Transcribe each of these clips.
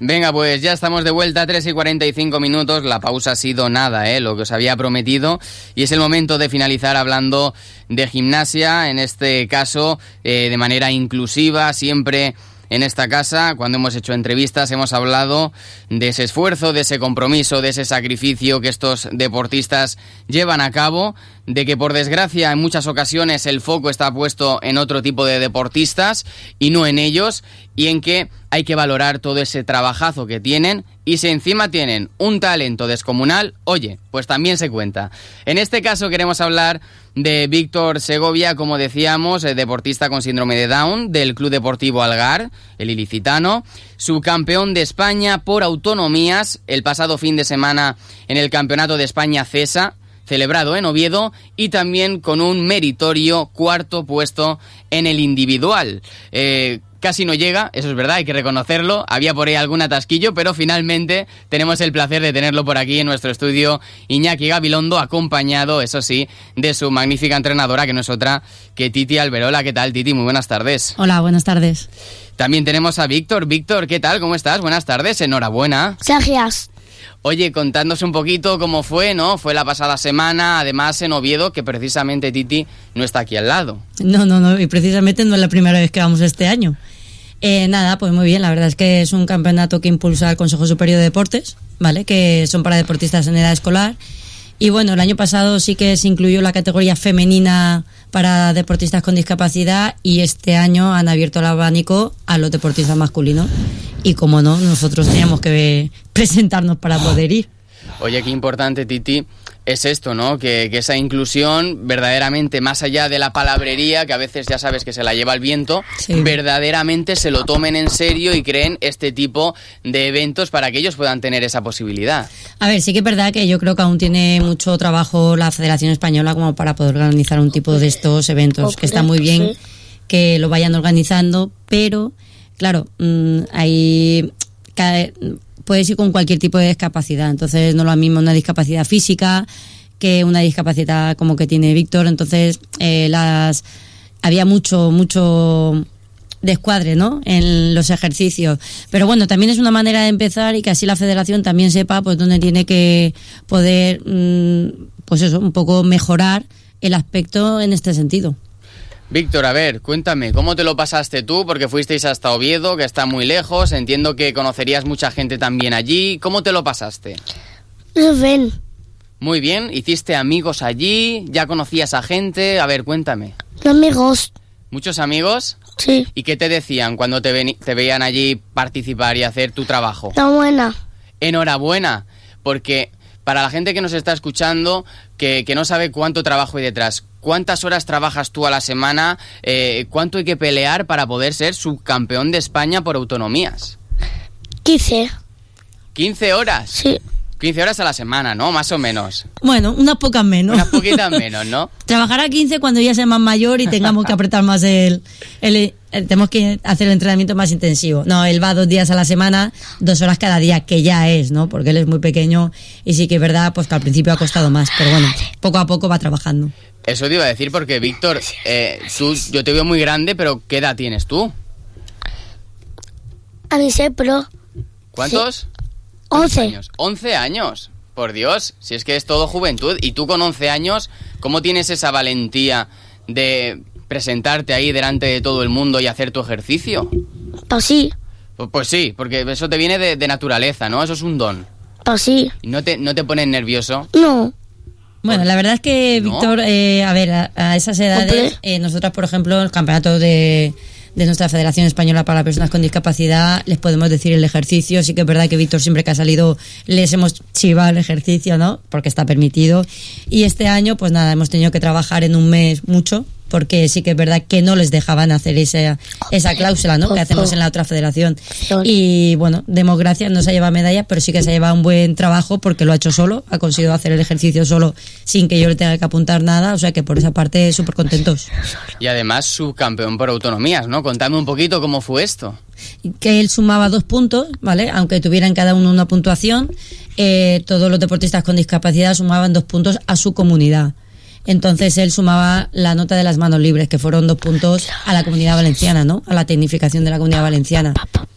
Venga, pues ya estamos de vuelta, 3:45. La pausa ha sido nada, lo que os había prometido. Y es el momento de finalizar hablando de gimnasia, en este caso de manera inclusiva, siempre. En esta casa, cuando hemos hecho entrevistas, hemos hablado de ese esfuerzo, de ese compromiso, de ese sacrificio que estos deportistas llevan a cabo, de que por desgracia en muchas ocasiones el foco está puesto en otro tipo de deportistas y no en ellos, y en que hay que valorar todo ese trabajazo que tienen, y si encima tienen un talento descomunal, oye, pues también se cuenta. En este caso queremos hablar de Víctor Segovia, como decíamos, deportista con síndrome de Down del Club Deportivo Algar, el ilicitano, subcampeón de España por autonomías el pasado fin de semana en el Campeonato de España CESA, celebrado en Oviedo, y también con un meritorio cuarto puesto en el individual. Casi no llega, eso es verdad, hay que reconocerlo. Había por ahí algún atasquillo, pero finalmente tenemos el placer de tenerlo por aquí en nuestro estudio, Iñaki Gabilondo, acompañado, eso sí, de su magnífica entrenadora, que no es otra que Titi Alberola. ¿Qué tal, Titi? Muy buenas tardes. Hola, buenas tardes. También tenemos a Víctor. Víctor, ¿qué tal? ¿Cómo estás? Buenas tardes, enhorabuena. Gracias. Oye, contándonos un poquito cómo fue, ¿no? Fue la pasada semana, además en Oviedo, que precisamente Titi no está aquí al lado. No, y precisamente no es la primera vez que vamos este año. Nada, pues muy bien, la verdad es que es un campeonato que impulsa el Consejo Superior de Deportes, ¿vale? Que son para deportistas en edad escolar. Y bueno, el año pasado sí que se incluyó la categoría femenina para deportistas con discapacidad, y este año han abierto el abanico a los deportistas masculinos. Y como no, nosotros teníamos que presentarnos para poder ir. Oye, qué importante, Titi, es esto, ¿no? Que esa inclusión verdaderamente, más allá de la palabrería, que a veces ya sabes que se la lleva el viento, sí, verdaderamente se lo tomen en serio y creen este tipo de eventos para que ellos puedan tener esa posibilidad. A ver, sí que es verdad que yo creo que aún tiene mucho trabajo la Federación Española como para poder organizar un tipo de estos eventos, que está muy bien que lo vayan organizando, pero claro, puedes ir con cualquier tipo de discapacidad, entonces no es lo mismo una discapacidad física que una discapacidad como que tiene Víctor. Entonces había mucho descuadre, ¿no?, en los ejercicios, pero bueno, también es una manera de empezar y que así la federación también sepa pues dónde tiene que poder pues eso, un poco mejorar el aspecto en este sentido. Víctor, a ver, cuéntame, ¿cómo te lo pasaste tú? Porque fuisteis hasta Oviedo, que está muy lejos, entiendo que conocerías mucha gente también allí. ¿Cómo te lo pasaste? Bien. Muy bien, ¿hiciste amigos allí? ¿Ya conocías a gente? A ver, cuéntame. Amigos. ¿Muchos amigos? Sí. ¿Y qué te decían cuando te veían allí participar y hacer tu trabajo? Enhorabuena. Enhorabuena, porque para la gente que nos está escuchando, que no sabe cuánto trabajo hay detrás, ¿cuántas horas trabajas tú a la semana? ¿Cuánto hay que pelear para poder ser subcampeón de España por autonomías? 15. ¿15 horas? Sí. 15 horas a la semana, ¿no? Más o menos. Bueno, unas pocas menos. Unas poquitas menos, ¿no? Trabajará 15 cuando ya sea más mayor y tengamos que apretar más tenemos que hacer el entrenamiento más intensivo. No, él va 2 días a la semana, 2 horas cada día, que ya es, ¿no? Porque él es muy pequeño y sí que es verdad pues que al principio ha costado más, pero bueno, poco a poco va trabajando. Eso te iba a decir porque, Víctor, yo te veo muy grande, pero ¿qué edad tienes tú? A mí sé, pero... ¿Cuántos? Sí. 11. 11 años. Por Dios, si es que es todo juventud. Y tú con 11 años, ¿cómo tienes esa valentía de presentarte ahí delante de todo el mundo y hacer tu ejercicio? Pues sí. Pues sí, porque eso te viene de naturaleza, ¿no? Eso es un don. Pues sí. ¿Y no te pones nervioso? No. Bueno, la verdad es que, Víctor, a esas edades, nosotras, por ejemplo, el campeonato de nuestra Federación Española para Personas con Discapacidad, les podemos decir el ejercicio. Sí que es verdad que Víctor siempre que ha salido les hemos chivado el ejercicio, ¿no?, porque está permitido. Y este año, pues nada, hemos tenido que trabajar en un mes mucho, porque sí que es verdad que no les dejaban hacer esa cláusula, ¿no?, que hacemos en la otra federación. Y bueno, demos gracias, no se ha llevado medalla, pero sí que se ha llevado un buen trabajo porque lo ha hecho solo, ha conseguido hacer el ejercicio solo sin que yo le tenga que apuntar nada, o sea que por esa parte súper contentos. Y además subcampeón por autonomías, ¿no? Contame un poquito cómo fue esto. Que él sumaba 2 puntos, ¿vale? Aunque tuvieran cada uno una puntuación, todos los deportistas con discapacidad sumaban 2 puntos a su comunidad. Entonces él sumaba la nota de las manos libres, que fueron 2 puntos a la Comunidad Valenciana, ¿no?, a la tecnificación de la Comunidad Valenciana.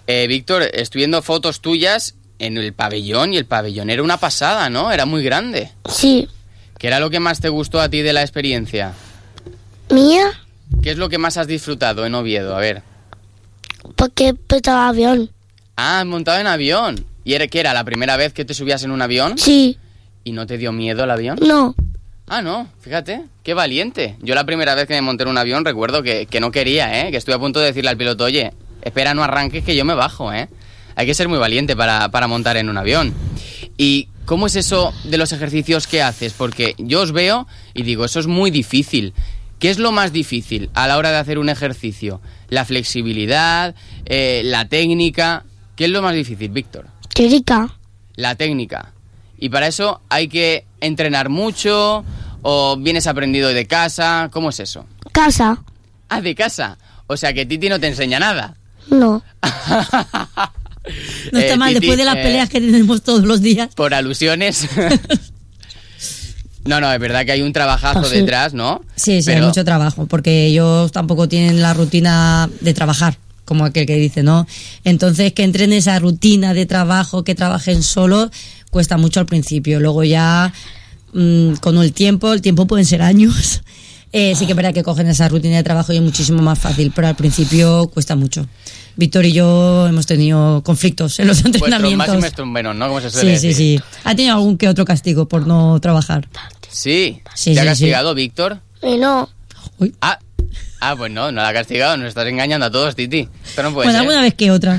Víctor, estoy viendo fotos tuyas en el pabellón y el pabellón era una pasada, ¿no? Era muy grande. Sí. ¿Qué era lo que más te gustó a ti de la experiencia? ¿Mía? ¿Qué es lo que más has disfrutado en Oviedo? A ver. Porque petaba avión. Ah, has montado en avión. ¿Y qué era, la primera vez que te subías en un avión? Sí. ¿Y no te dio miedo el avión? No. Ah, no, fíjate, qué valiente. Yo la primera vez que me monté en un avión recuerdo que no quería, que estuve a punto de decirle al piloto, oye, espera, no arranques que yo me bajo, Hay que ser muy valiente para montar en un avión. ¿Y cómo es eso de los ejercicios que haces? Porque yo os veo y digo, eso es muy difícil. ¿Qué es lo más difícil a la hora de hacer un ejercicio? ¿La flexibilidad? ¿La técnica? ¿Qué es lo más difícil, Víctor? Técnica. La técnica. Y para eso hay que entrenar mucho o vienes aprendido de casa. ¿Cómo es eso? Casa. Ah, de casa. O sea que Titi no te enseña nada. No. No está mal, Titi, después de las peleas que tenemos todos los días. Por alusiones. No, es verdad que hay un trabajazo Sí. detrás, ¿no? Sí, hay mucho trabajo, porque ellos tampoco tienen la rutina de trabajar, como aquel que dice, ¿no? Entonces, que entren en esa rutina de trabajo, que trabajen solos, cuesta mucho al principio. Luego ya, con el tiempo pueden ser años, sí que es verdad que cogen esa rutina de trabajo y es muchísimo más fácil, pero al principio cuesta mucho. Víctor y yo hemos tenido conflictos en los entrenamientos. Vuestros máximos menos, ¿no? Como se suele decir. Sí. Ha tenido algún que otro castigo por no trabajar. Sí. Sí, ¿Te ha sí, castigado, Víctor? No. Pues no la ha castigado, nos estás engañando a todos, Titi. Esto no puede Bueno, ser. alguna vez que otra.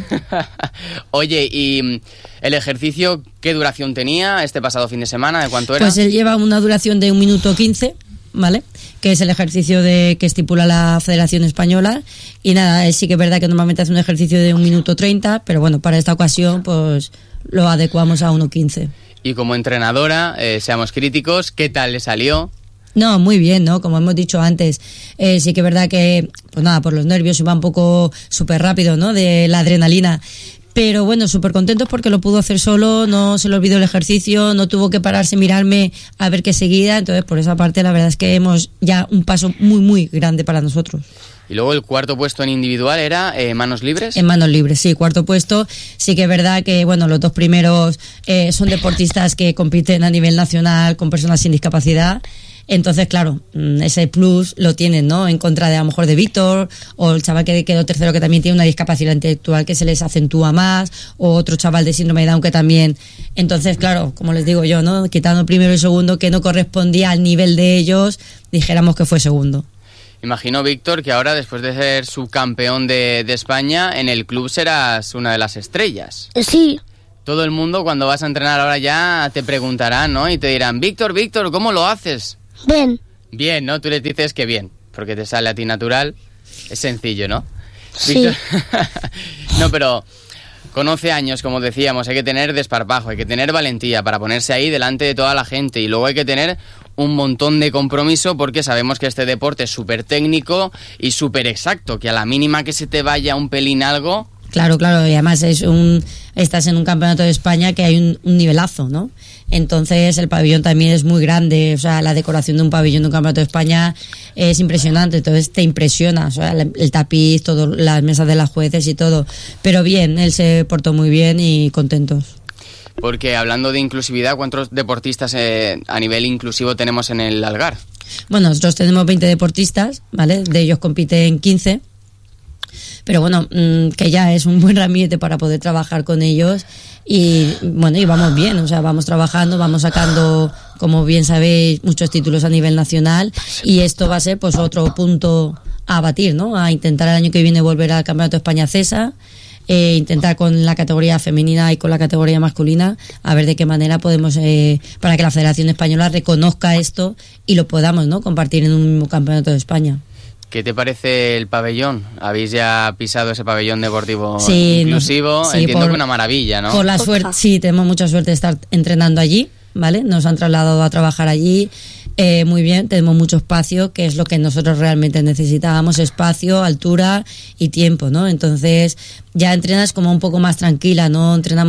Oye, ¿y el ejercicio qué duración tenía este pasado fin de semana? ¿De cuánto era? Pues él lleva una duración de 1 minuto 15, ¿vale? Que es el ejercicio que estipula la Federación Española. Y nada, sí que es verdad que normalmente hace un ejercicio de 1 minuto 30, pero bueno, para esta ocasión pues lo adecuamos a 1:15. Y como entrenadora, seamos críticos, ¿qué tal le salió? No, muy bien, ¿no? Como hemos dicho antes, sí que es verdad que, pues nada, por los nervios iba un poco súper rápido, ¿no? De la adrenalina. Pero bueno, súper contentos porque lo pudo hacer solo, no se le olvidó el ejercicio, no tuvo que pararse, mirarme a ver qué seguía. Entonces, por esa parte, la verdad es que hemos ya un paso muy, muy grande para nosotros. Y luego el cuarto puesto en individual era manos libres. En manos libres, sí, cuarto puesto. Sí que es verdad que, bueno, los dos primeros son deportistas que compiten a nivel nacional con personas sin discapacidad. Entonces, claro, ese plus lo tienen, ¿no? En contra de a lo mejor de Víctor, o el chaval que quedó tercero que también tiene una discapacidad intelectual que se les acentúa más, o otro chaval de síndrome de Down que también. Entonces, claro, como les digo yo, ¿no? Quitando primero y segundo que no correspondía al nivel de ellos, dijéramos que fue segundo. Imagino, Víctor, que ahora, después de ser subcampeón de España, en el club serás una de las estrellas. Sí. Todo el mundo, cuando vas a entrenar ahora ya, te preguntarán, ¿no? Y te dirán, Víctor, ¿cómo lo haces? Ven. Bien, ¿no? Tú le dices que bien, porque te sale a ti natural. Es sencillo, ¿no? Sí. Víctor... No, pero con 11 años, como decíamos, hay que tener desparpajo, hay que tener valentía para ponerse ahí delante de toda la gente. Y luego hay que tener un montón de compromiso porque sabemos que este deporte es súper técnico y súper exacto, que a la mínima que se te vaya un pelín algo... Claro, y además estás en un campeonato de España que hay un nivelazo, ¿no? Entonces el pabellón también es muy grande, o sea, la decoración de un pabellón de un campeonato de España es impresionante, entonces te impresiona, o sea, el tapiz, todo, las mesas de las jueces y todo, pero bien, él se portó muy bien y contentos. Porque hablando de inclusividad, ¿cuántos deportistas a nivel inclusivo tenemos en el Algar? Bueno, nosotros tenemos 20 deportistas, ¿vale? De ellos compiten 15. Pero bueno, que ya es un buen ramillete para poder trabajar con ellos y bueno, y vamos bien, o sea, vamos trabajando, vamos sacando, como bien sabéis, muchos títulos a nivel nacional y esto va a ser pues otro punto a batir, ¿no? A intentar el año que viene volver al Campeonato de España CESA, intentar con la categoría femenina y con la categoría masculina, a ver de qué manera podemos, para que la Federación Española reconozca esto y lo podamos, ¿no? Compartir en un mismo Campeonato de España. ¿Qué te parece el pabellón? ¿Habéis ya pisado ese pabellón deportivo inclusivo? Sí, entiendo que una maravilla, ¿no? Por la suerte, sí, tenemos mucha suerte de estar entrenando allí, ¿vale? Nos han trasladado a trabajar allí, muy bien, tenemos mucho espacio, que es lo que nosotros realmente necesitábamos, espacio, altura y tiempo, ¿no? Entonces ya entrenas como un poco más tranquila, no entrenamos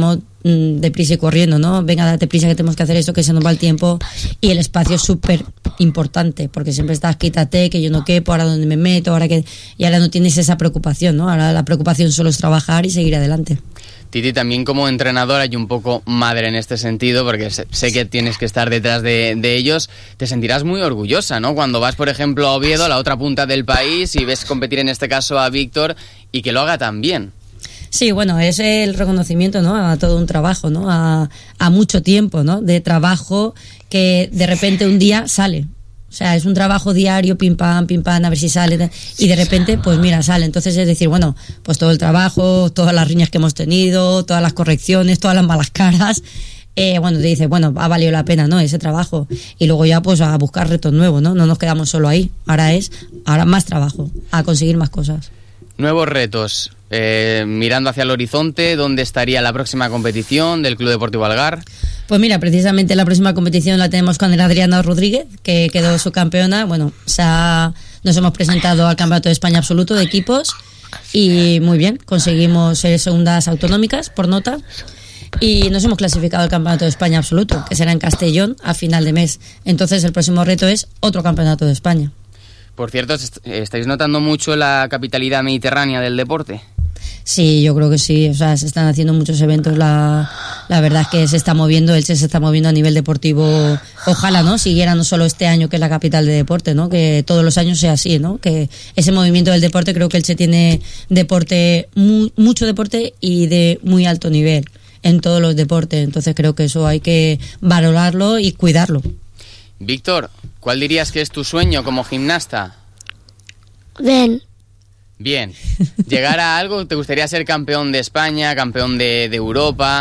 deprisa y corriendo, ¿no? Venga, date prisa que tenemos que hacer esto, que se nos va el tiempo, y el espacio es súper importante, porque siempre estás, quítate, que yo no quepo, ahora dónde me meto, y ahora no tienes esa preocupación, ¿no? Ahora la preocupación solo es trabajar y seguir adelante. Titi, también como entrenadora y un poco madre en este sentido, porque sé que tienes que estar detrás de ellos, te sentirás muy orgullosa, ¿no? Cuando vas, por ejemplo, a Oviedo, a la otra punta del país, y ves competir en este caso a Víctor y que lo haga tan bien. Sí, bueno, es el reconocimiento, ¿no? A todo un trabajo, ¿no? A mucho tiempo, ¿no? De trabajo que de repente un día sale. O sea, es un trabajo diario, pim pam, a ver si sale, y de repente, pues mira, sale. Entonces es decir, bueno, pues todo el trabajo, todas las riñas que hemos tenido, todas las correcciones, todas las malas caras, bueno, te dices, bueno, ha valido la pena, ¿no? Ese trabajo. Y luego ya, pues a buscar retos nuevos, ¿no? No nos quedamos solo ahí. Ahora más trabajo, a conseguir más cosas. Nuevos retos. Mirando hacia el horizonte, ¿dónde estaría la próxima competición del Club Deportivo Algar? Pues mira, precisamente la próxima competición la tenemos con el Adriana Rodríguez, que quedó subcampeona. Bueno, nos hemos presentado al Campeonato de España Absoluto de equipos y muy bien, conseguimos ser segundas autonómicas por nota y nos hemos clasificado al Campeonato de España Absoluto, que será en Castellón a final de mes. Entonces el próximo reto es otro Campeonato de España. Por cierto, ¿estáis notando mucho la capitalidad mediterránea del deporte? Sí, yo creo que sí. O sea, se están haciendo muchos eventos. La verdad es que se está moviendo, Elche se está moviendo a nivel deportivo. Ojalá, ¿no? Siguiera no solo este año, que es la capital de deporte, ¿no? Que todos los años sea así, ¿no? Que ese movimiento del deporte, creo que Elche tiene deporte, mucho deporte y de muy alto nivel en todos los deportes. Entonces creo que eso hay que valorarlo y cuidarlo. Víctor, ¿cuál dirías que es tu sueño como gimnasta? Bien. ¿Llegar a algo? ¿Te gustaría ser campeón de España, campeón de Europa?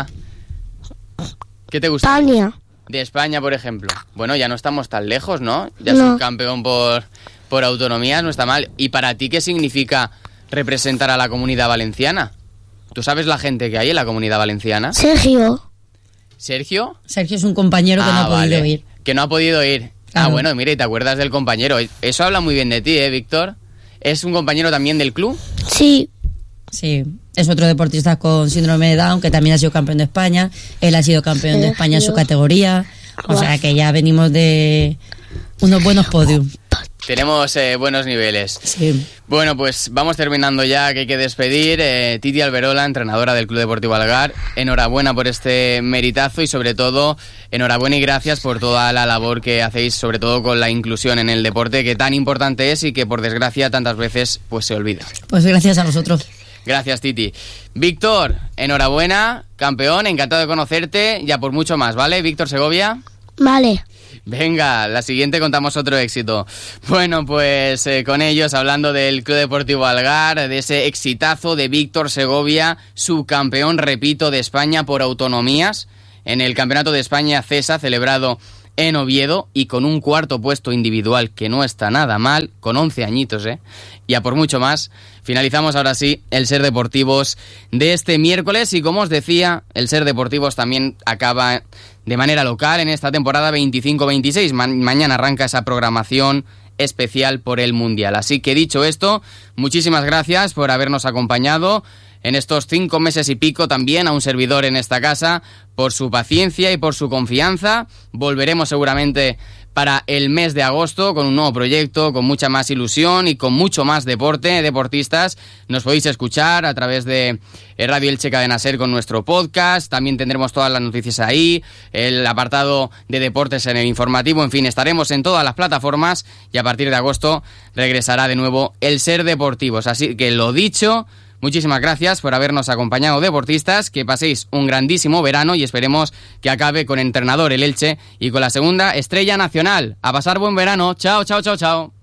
¿Qué te gusta? España. De España, por ejemplo. Bueno, ya no estamos tan lejos, ¿no? Ya soy campeón por autonomías, no está mal. ¿Y para ti qué significa representar a la Comunidad Valenciana? ¿Tú sabes la gente que hay en la Comunidad Valenciana? ¿Sergio? ¿Sergio? Sergio es un compañero que no ha podido ir. Que no ha podido ir. Claro. Bueno, mira, y te acuerdas del compañero. Eso habla muy bien de ti, Víctor. ¿Es un compañero también del club? Sí. Sí, es otro deportista con síndrome de Down, que también ha sido campeón de España. Él ha sido campeón de España en su categoría. O sea que ya venimos de unos buenos podiums. Tenemos buenos niveles. Sí. Bueno, pues vamos terminando ya, que hay que despedir. Titi Alberola, entrenadora del Club Deportivo Algar, enhorabuena por este meritazo y sobre todo enhorabuena y gracias por toda la labor que hacéis, sobre todo con la inclusión en el deporte, que tan importante es y que por desgracia tantas veces pues se olvida. Pues gracias a vosotros. Gracias, Titi. Víctor, enhorabuena, campeón, encantado de conocerte, ya por mucho más, ¿vale? Víctor Segovia. Vale. Venga, la siguiente contamos otro éxito. Bueno, pues con ellos, hablando del Club Deportivo Algar, de ese exitazo de Víctor Segovia, subcampeón, repito, de España por autonomías, en el Campeonato de España CESA, celebrado en Oviedo, y con un cuarto puesto individual, que no está nada mal, con 11 añitos, y a por mucho más. Finalizamos ahora sí el Ser Deportivos de este miércoles, y como os decía, el Ser Deportivos también acaba de manera local en esta temporada 25-26. Mañana arranca esa programación especial por el Mundial. Así que dicho esto, muchísimas gracias por habernos acompañado en estos 5 meses y pico, también a un servidor en esta casa, por su paciencia y por su confianza. Volveremos seguramente para el mes de agosto con un nuevo proyecto, con mucha más ilusión y con mucho más deporte, deportistas. Nos podéis escuchar a través de Radio Elche Cadena Ser con nuestro podcast. También tendremos todas las noticias ahí, el apartado de deportes en el informativo. En fin, estaremos en todas las plataformas y a partir de agosto regresará de nuevo el Ser Deportivos. Así que lo dicho, muchísimas gracias por habernos acompañado, deportistas, que paséis un grandísimo verano y esperemos que acabe con Entrenador el Elche y con la segunda estrella nacional. A pasar buen verano. Chao, chao, chao, chao.